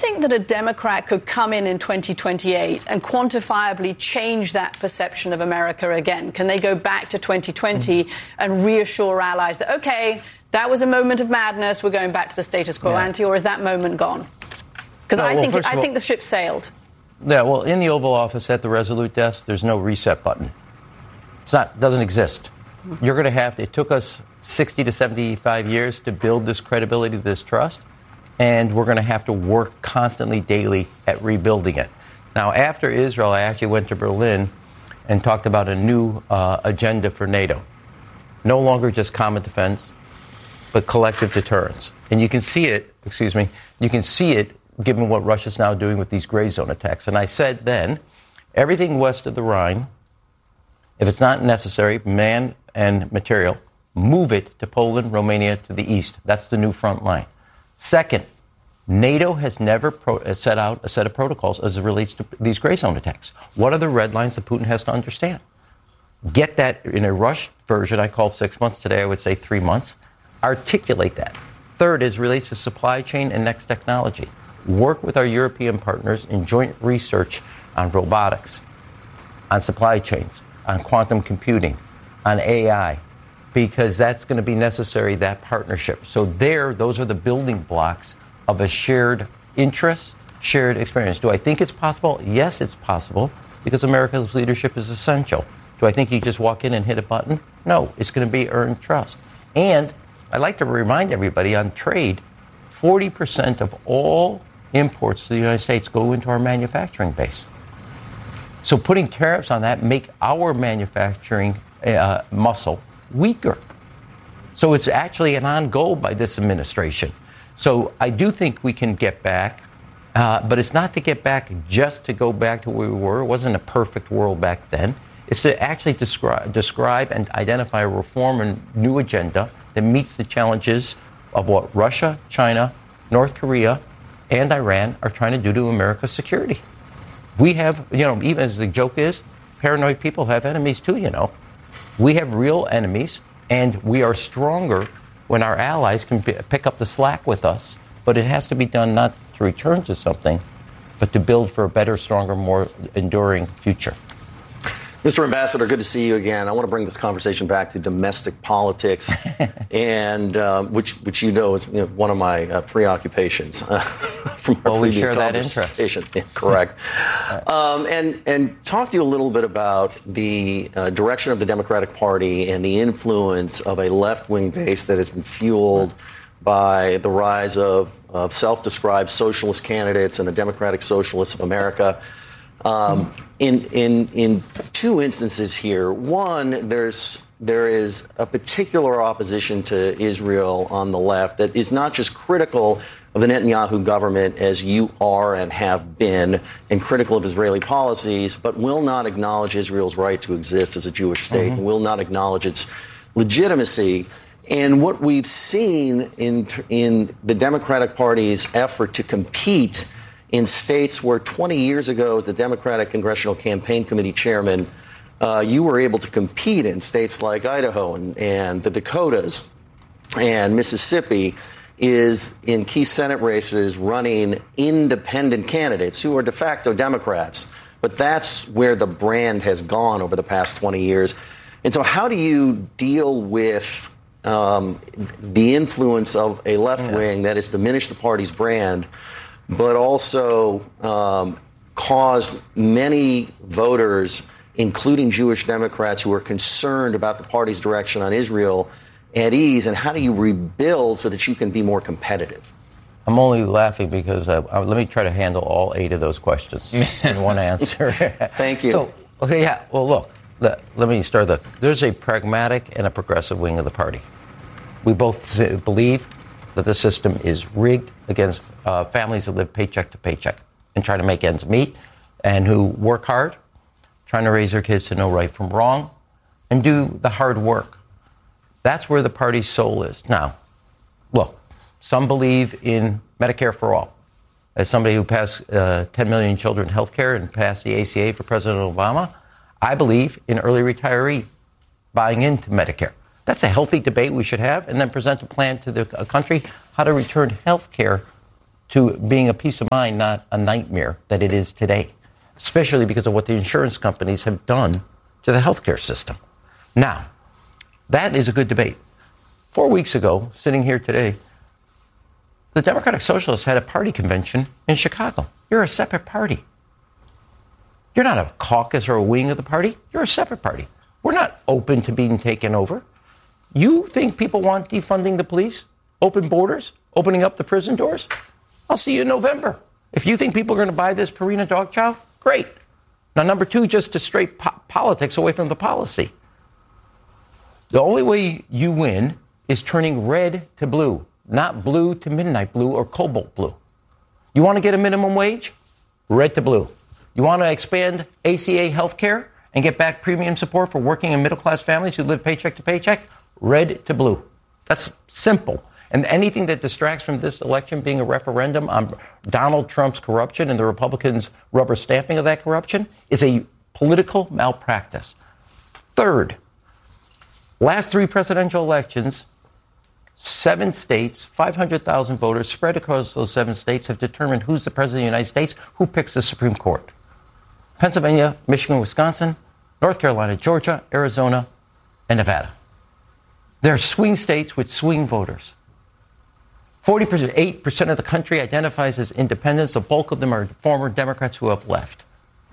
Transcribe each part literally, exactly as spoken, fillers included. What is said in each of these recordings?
think that a Democrat could come in in twenty twenty-eight and quantifiably change that perception of America again? Can they go back to twenty twenty mm-hmm. and reassure allies that, OK, that was a moment of madness, we're going back to the status quo yeah. ante, or is that moment gone? Because no, I, well, think, I all, think the ship sailed. Yeah, well, in the Oval Office at the Resolute desk, there's no reset button. It's not, doesn't exist. Mm-hmm. You're going to have to, it took us sixty to seventy-five years to build this credibility, this trust, and we're going to have to work constantly, daily at rebuilding it. Now, after Israel, I actually went to Berlin and talked about a new uh, agenda for NATO. No longer just common defense, but collective deterrence. And you can see it, excuse me, you can see it given what Russia's now doing with these gray zone attacks. And I said then, everything west of the Rhine, if it's not necessary, man and material, move it to Poland, Romania, to the east. That's the new front line. Second, NATO has never pro- set out a set of protocols as it relates to these gray zone attacks. What are the red lines that Putin has to understand? Get that in a rush version. I called six months. Today I would say three months. Articulate that. Third is relates to supply chain and next technology. Work with our European partners in joint research on robotics, on supply chains, on quantum computing, on A I, because that's going to be necessary, that partnership. So there, those are the building blocks of a shared interest, shared experience. Do I think it's possible? Yes, it's possible, because America's leadership is essential. Do I think you just walk in and hit a button? No, it's going to be earned trust. And I'd like to remind everybody on trade, forty percent of all imports to the United States go into our manufacturing base. So putting tariffs on that make our manufacturing uh, muscle weaker. So it's actually an on goal by this administration. So I do think we can get back, uh, but it's not to get back just to go back to where we were. It wasn't a perfect world back then. It's to actually describe, describe and identify a reform and new agenda that meets the challenges of what Russia, China, North Korea, and Iran are trying to do to America's security. We have, you know, even as the joke is, paranoid people have enemies too, you know. We have real enemies, and we are stronger when our allies can p- pick up the slack with us. But it has to be done not to return to something, but to build for a better, stronger, more enduring future. Mister Ambassador, good to see you again. I want to bring this conversation back to domestic politics, and um, which, which you know is you know, one of my uh, preoccupations uh, from our well, we previous share conversation. That interest. Yeah, correct. um, and and talk to you a little bit about the uh, direction of the Democratic Party and the influence of a left-wing base that has been fueled by the rise of, of self-described socialist candidates and the Democratic Socialists of America. Um, in, in, in two instances here, one, there's, there is a particular opposition to Israel on the left that is not just critical of the Netanyahu government, as you are and have been, and critical of Israeli policies, but will not acknowledge Israel's right to exist as a Jewish state, mm-hmm. and will not acknowledge its legitimacy. And what we've seen in, in the Democratic Party's effort to compete in states where twenty years ago, as the Democratic Congressional Campaign Committee chairman, uh, you were able to compete in states like Idaho and, and the Dakotas and Mississippi, is in key Senate races running independent candidates who are de facto Democrats. But that's where the brand has gone over the past twenty years. And so how do you deal with um, the influence of a left wing that has diminished the party's brand, but also um, caused many voters, including Jewish Democrats, who are concerned about the party's direction on Israel, at ease? And how do you rebuild so that you can be more competitive? I'm only laughing because uh, uh, let me try to handle all eight of those questions in one answer. Thank you. So, okay, yeah, well, look, let, let me start the, there's a pragmatic and a progressive wing of the party. We both believe that the system is rigged against uh, families that live paycheck to paycheck and try to make ends meet, and who work hard, trying to raise their kids to know right from wrong, and do the hard work. That's where the party's soul is. Now, look, some believe in Medicare for all. As somebody who passed uh, ten million children health care and passed the A C A for President Obama, I believe in early retiree buying into Medicare. That's a healthy debate we should have, and then present a plan to the country how to return health care to being a peace of mind, not a nightmare that it is today, especially because of what the insurance companies have done to the healthcare system. Now, that is a good debate. Four weeks ago, sitting here today, the Democratic Socialists had a party convention in Chicago. You're a separate party. You're not a caucus or a wing of the party. You're a separate party. We're not open to being taken over. You think people want defunding the police, open borders, opening up the prison doors? I'll see you in November. If you think people are going to buy this Purina dog chow, great. Now, number two, just to straight po- politics away from the policy. The only way you win is turning red to blue, not blue to midnight blue or cobalt blue. You want to get a minimum wage? Red to blue. You want to expand A C A health care and get back premium support for working and middle-class families who live paycheck to paycheck? Red to blue. That's simple. And anything that distracts from this election being a referendum on Donald Trump's corruption and the Republicans' rubber stamping of that corruption is a political malpractice. Third, last three presidential elections, seven states, five hundred thousand voters spread across those seven states have determined who's the president of the United States, who picks the Supreme Court. Pennsylvania, Michigan, Wisconsin, North Carolina, Georgia, Arizona, and Nevada. They're swing states with swing voters. forty-eight percent of the country identifies as independents. The bulk of them are former Democrats who have left.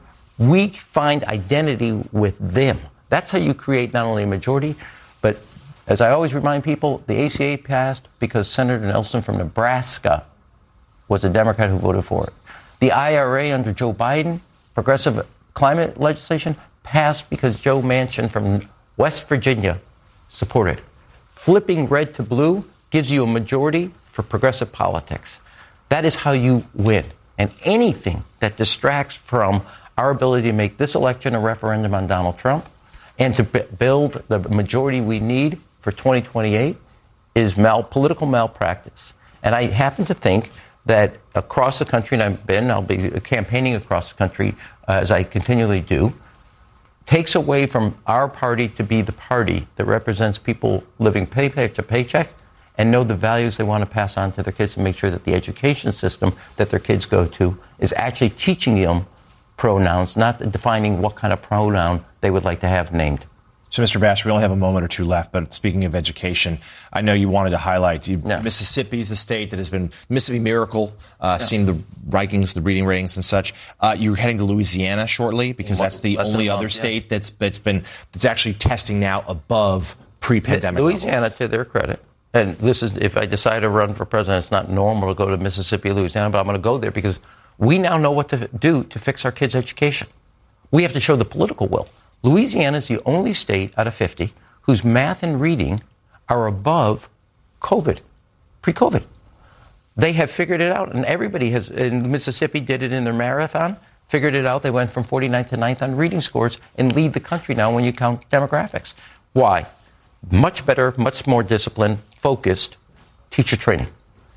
We find identity with them. That's how you create not only a majority, but as I always remind people, the A C A passed because Senator Nelson from Nebraska was a Democrat who voted for it. The I R A under Joe Biden, progressive climate legislation, passed because Joe Manchin from West Virginia supported it. Flipping red to blue gives you a majority for progressive politics. That is how you win. And anything that distracts from our ability to make this election a referendum on Donald Trump and to b- build the majority we need for twenty twenty-eight is mal- political malpractice. And I happen to think that across the country, and I've been, I'll be campaigning across the country uh, as I continually do, takes away from our party to be the party that represents people living paycheck to paycheck and know the values they want to pass on to their kids and make sure that the education system that their kids go to is actually teaching them pronouns, not defining what kind of pronoun they would like to have named. So, Mister Bash, we only have a moment or two left, but speaking of education, I know you wanted to highlight you, yeah. Mississippi is the state that has been Mississippi Miracle, uh, yeah. seeing the rankings, the reading ratings and such. Uh, you're heading to Louisiana shortly because that's the Less only other month, state yeah. that's that's been that's actually testing now above pre-pandemic Louisiana, levels. to their credit, and this is if I decide to run for president, it's not normal to go to Mississippi, Louisiana, but I'm going to go there because we now know what to do to fix our kids' education. We have to show the political will. Louisiana is the only state out of fifty whose math and reading are above COVID, pre-COVID. They have figured it out, and everybody has, in Mississippi did it in their marathon, figured it out. They went from forty-ninth to ninth on reading scores and lead the country now when you count demographics. Why? Much better, much more disciplined, focused teacher training.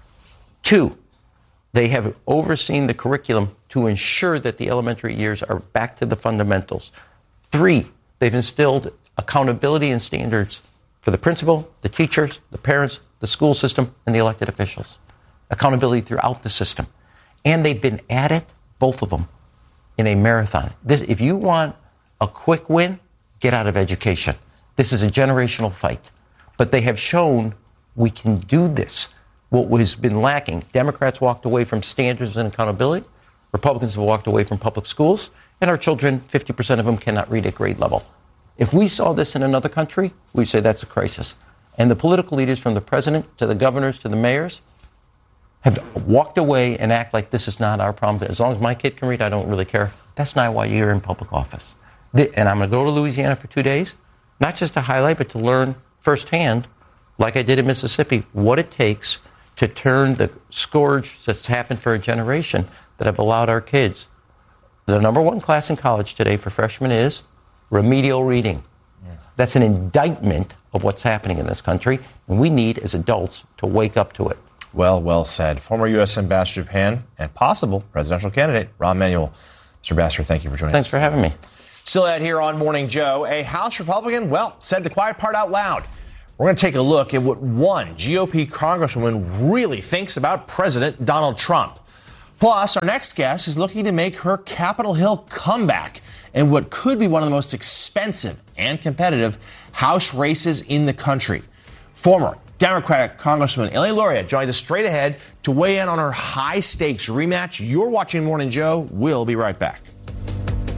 Two, they have overseen the curriculum to ensure that the elementary years are back to the fundamentals. Three, they've instilled accountability and standards for the principal, the teachers, the parents, the school system, and the elected officials. Accountability throughout the system. And they've been at it, both of them, in a marathon. This, if you want a quick win, get out of education. This is a generational fight. But they have shown we can do this. What has been lacking, Democrats walked away from standards and accountability. Republicans have walked away from public schools. And our children, fifty percent of them cannot read at grade level. If we saw this in another country, we'd say that's a crisis. And the political leaders, from the president to the governors to the mayors, have walked away and act like this is not our problem. As long as my kid can read, I don't really care. That's not why you're in public office. And I'm going to go to Louisiana for two days, not just to highlight, but to learn firsthand, like I did in Mississippi, what it takes to turn the scourge that's happened for a generation that have allowed our kids. The number one class in college today for freshmen is remedial reading. Yeah. That's an indictment of what's happening in this country, and we need, as adults, to wake up to it. Well, well said. Former U S Ambassador to Japan and possible presidential candidate, Rahm Emanuel. Mister Ambassador, thank you for joining Thanks us. Thanks for having me. Still out here on Morning Joe, a House Republican, well, said the quiet part out loud. We're going to take a look at what one G O P congresswoman really thinks about President Donald Trump. Plus, our next guest is looking to make her Capitol Hill comeback in what could be one of the most expensive and competitive House races in the country. Former Democratic Congresswoman Elaine Luria joins us straight ahead to weigh in on her high-stakes rematch. You're watching Morning Joe. We'll be right back.